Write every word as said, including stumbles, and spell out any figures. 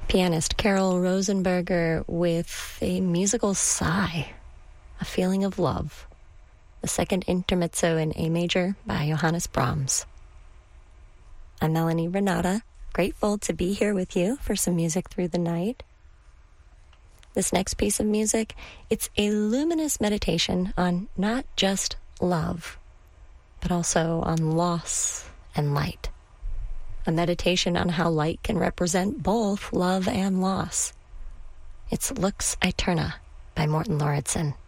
Pianist Carol Rosenberger with a musical sigh, a feeling of love. The second intermezzo in A major by Johannes Brahms. I'm Melanie Renata, grateful to be here with you for some music through the night. This next piece of music, it's a luminous meditation on not just love, but also on loss and light. A meditation on how light can represent both love and loss. It's Lux Aeterna by Morten Lauridsen.